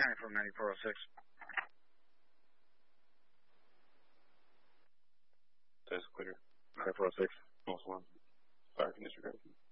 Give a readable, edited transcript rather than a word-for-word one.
County from 9406. Test clear. 9406. Most one. Fire conditioner.